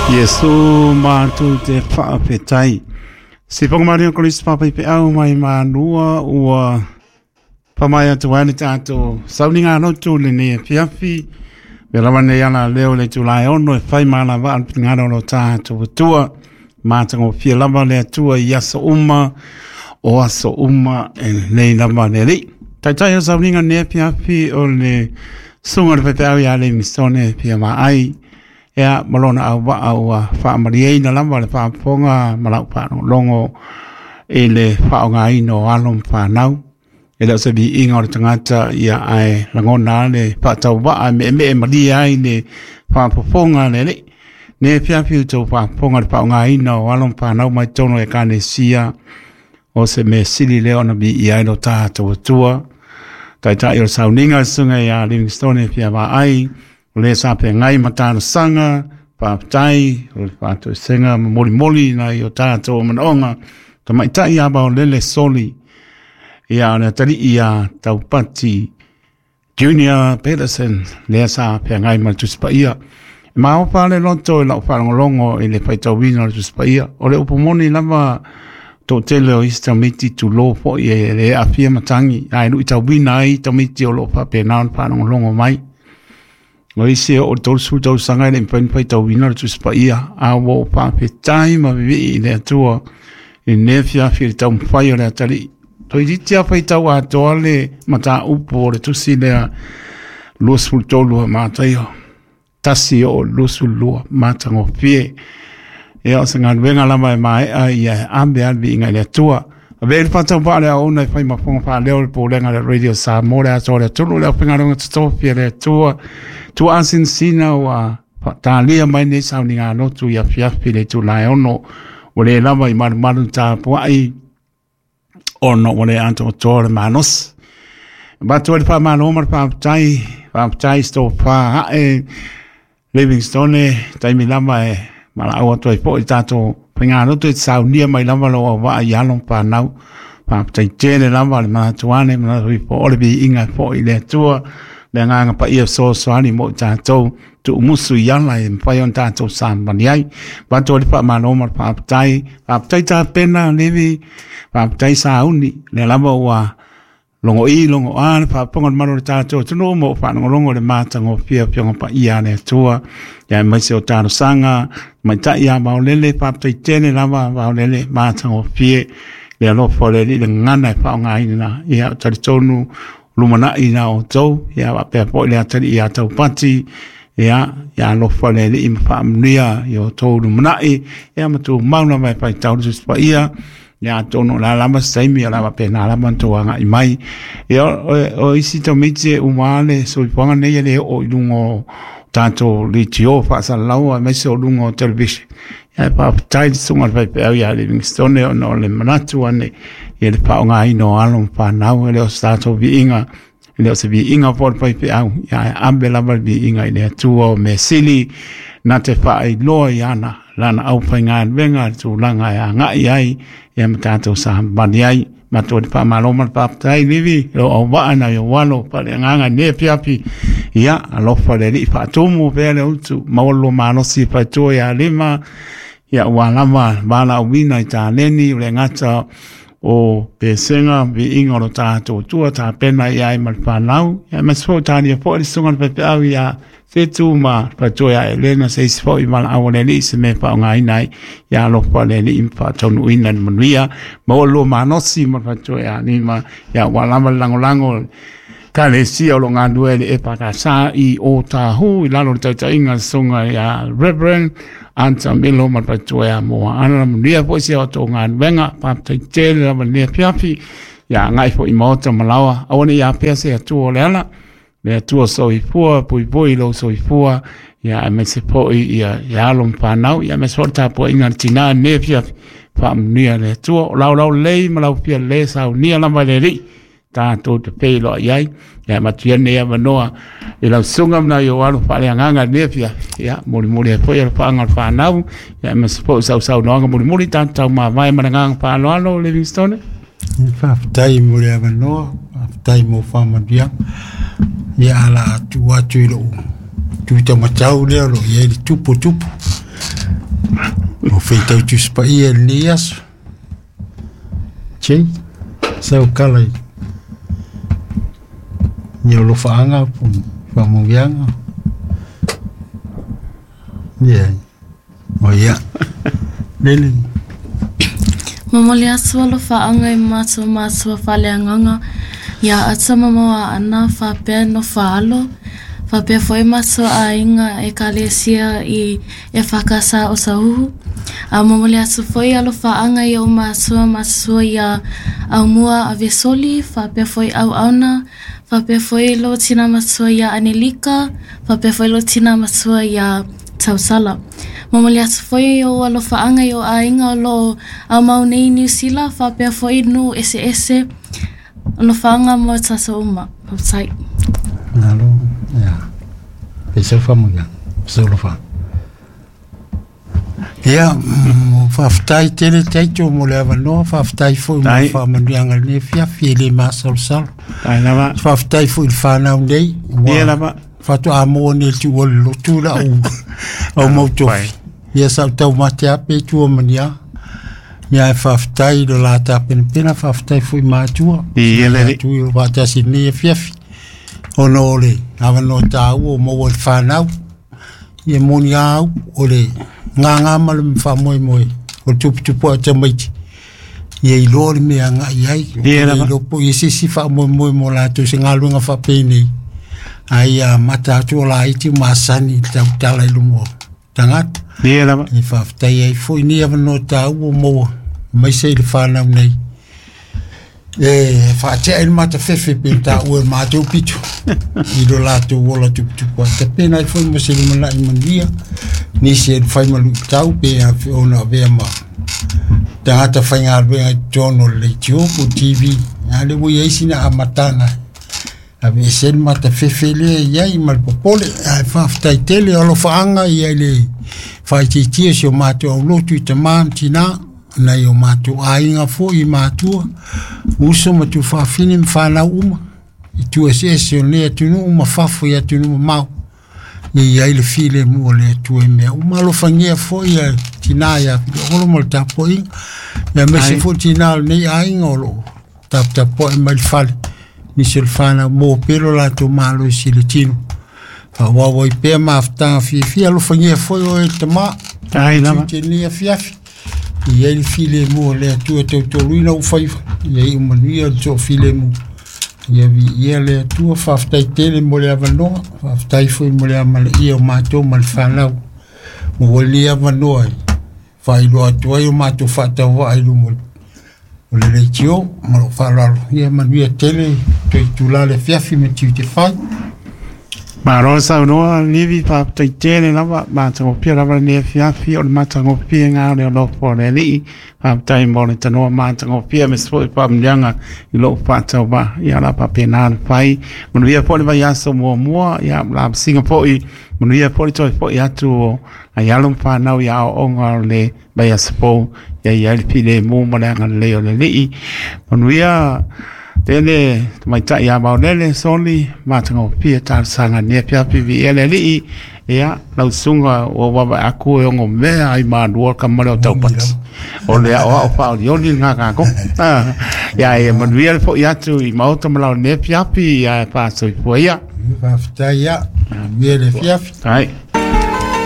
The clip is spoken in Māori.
Yesu mātu te whaapetai. Se whakamari o kolisi papai pe au mai mānua ua pamai atu ane tātou sauninga anotu le ne piafi. Me rawa ne ana leo le tulai ono e whai mana waan pingana o tātou tua. Mātango pia lama le atua i aso uma o aso uma e nei lama le li. Tai o sauninga ne piafi o le sunga le pepe au i ale mistone pia ma ai. Ea malona au wa au whaamariei na lamba le whaaponga malau whaano longo e le whaonga ino alom whanau. E leo se bi inga o le tangata ia ai langona le whaatau waa me e maria ai le whaaponga le le. Ne piapiu tau whaaponga le whaonga ino alom whanau mai tono e kane sia o se me sili leo na bi i ai no tātou tua. Tai o sauninga sunga ia Livingstone pia wa ai. Le sape ngai matano sanga, pāptai, o le pātou senga, moli na i o tātou manaonga, ka maitai aba o lele soli, ia ana tari ia taupati, Junior Peterson, le sape ngai matuspa ia. Ma o pāle loto e lau whanongolongo e le paitau wina o tuspa ia, o le upomoni lava tō tele o ista miti tu lo po i e le afia matangi, ai nu i tau wina ai tau miti o lo pape naon whanongolongo mai. Ngai se o tol su tol sanga le pen pai tau wina tu spa ia a wo pa pe time vi le tua e nefia fi tau fai le tali to i tia pai tau a tole mata upo le tu si le lo sul tolu mata io tasi o lo sul lo mata ngo fie e o sanga venga la mai ai ambe albi ngai le tua Vele fata vale a ona fai mafonga fa leo po lenga le radio sa mole a sole tulu le pinga ronga stofia le tua tu ansin sina wa ta lia mai ne sauninga no tu ya fiafi le tu lai ono ole lava i maru ta po ai ono ole anto tore manos ba tu le fa mano mar fa tai sto fa Livingstone tai mi lava e mala au to i po i tato Pengano tu saunia mai lava lo wa ya long pa nau pa tai tele lava le ma tuane ma ri po le bi inga po i le tua le nga pa i so ani mo ta tu musu ya la en pa yon ta sam baniai ba to le pa ma no ma pa tai ta pena levi pa tai sa uni le lava wa longo an pa pongon mano ta tu no mo pa longo le ma tango pia pa ia ne tua ya mai se o tano sanga mai ta ia ma lele pa tai tene lava ma lele ma tango pie le lo fole le ngana pa nga ina ia ta tonu lumana ina o to ya pa pe po le ta ia ta pati ya lo fole le im pa mnia yo to lumana ia ma tu mauna mai pa ta u pa ia ya tono la lama saimi la pe na lama to nga mai o isi to mite umale so ponga ne le o lungo tanto litio fa sa laua me so lungo television ya pa tai sunga pa pe ya Livingstone no le manatu ane ye le pa nga ino alon pa na le stato vi inga le se vi inga por pa pe ya ambela ba vi inga le tuo me sili na te fa i lo yana lana au painga venga tu langa ya nga ai ya matato sa baniai mato pa maloma pa tai livi o wa na yo walo pa nga ne piapi ya alo fa le fa tomu vele utu mawlo mano si pa to ya lima ya wala bala wina ta leni le ngata o pesenga vi ingoro ta to ta pena ya mal pa lau ya maso ta ni po sunga pa ya se tu ma pa to ya elena se fo i mal awole li se me pa ngai nai ya lo pa le li impa tonu inan manuia mo lo manosi ma pa to ya ni ma ya wala lango kale si o lo ngandue e pa ka sa i o ta hu i lalo ta inga songa ya reverend anta milo ma pa to ya mo ana manuia po si o to ngan venga pa te tele ma ne piafi ya ngai fo i mota malawa awone ya pese tu o lela le tua so i fua pui lo so i fua ya me se po ya long pa nau ya me sorta po inga tina nevia fa mnia le tua lau le ma lau pia le sa nia la le ri ta to te pe lo yai ya ma tia ne ya noa i lau sunga na yo alu pa le nganga nevia ya mori po ya pa ngal fa nau ya me se po sa no mori ta ma vai ma ngang pa lo Livingstone fa tai mori ava no tai mo fa ma dia ya la tu lo tu te matau le lo ye tupu O feitau tu spa ia Elias. Che, sau kalai. Nhiều lo faanga pun famungianga. Yeah. Oh ya. Lele. Mamali aswa lo faanga I maso faleanganga. Ya atsama mawa ana fa pe no falo. Fa pe foi maso a inga e kalesia I e fakasa o sauhu. A mamali asu foi alo faanga I o maso ya au mua a vesoli. Fa pe foi au auna. Fa pe foi lo tina maso ya Anelika. Fa pe foi lo tina maso ya Tausala. Mamali asu foi o alo faanga I o a inga lo au maunei New Zealand. Fa pe foi no ese. Lo faanga mo tasa uma. Website. Nalo. Ya. Pesau famunga. Pesau lo fa. Ya, faftai tele taito mo le avano, faftai foi mo fa mandianga le fiafi le masal. Tai lava. Faftai foi il fana undei. Ia lava. Fatu amo ne tu lo tu la o mo tofi. Ia sa tau mate ape tu o mania. Ia faftai do la ta pena faftai foi matua. Ia le. Tu il vata sini fiafi. Onole, avano ta o mo o fana. Ia monia o le nga mal fa moi o tupu ata mai ye ilor me nga yai lo po isi si fa moi mo la to singa lunga fa peni ai mata to la iti masani tala lumo tangat ye la i fa tai foi ni avano ta o mo mai sei le fa na nei fa te il mata fefe pinta o mata o pitu I do la to wola tupu ata pena foi mo se mo na mandia ni se fai malu tau pe a ona ve ma tangata fai ngar be tono le tio po TV ale wo ye sina amatanga ave sen mata fefele ye mal popole a fa tai tele olo faanga ye le fai ti so mato lo tu te man tina na yo mato ainga fo I mato uso matu fa finim fa na uma tu ese ne tu no uma fa fo ya tu no mau ia le file mo le tu e me o malo fangia foi tina ya o mo tapoi ya me se fo tina nei ai ngolo tapoi mal fal ni se fana mo pero la to malo si le tino fa wa pe ma afta fi lo fangia foi o tama ai na tina fiafi ia le file mo le tu to luina o fai ia mo ia to file mo ia le tua faftai tele mo le avanoa faftai foi mo le amale ia o matou mal fanau mo le avanoa fai lo atua o matou fatau ai lo mo le tio mo falalo ia manuia tele to itula le fiafi me tiu te fai ma rosa no livi faftai tele lava ma tango pia lava ne fiafi o ma tango pia nga le lo po le li faftai mo le tano ma tango pia me so pa mjanga I lo fatau ba ia la pa pena fai mo via po le vai aso mo ia la Singapore mo via po to po ia tu ai alum fa na ia o nga le vai aso ia il pile mo mo le le li mo via tele mai ta ia ba le soli ma tango pia ta sanga ne pia pivi ele li ia lau sunga o wa aku e ngo me ai ma do ka mo tau pat o le o pa o ni nga ka ko ia e man vi fo ia tu I ma to mo ne pia pi ia pa so po ia fa sta ia vi le fiafi ai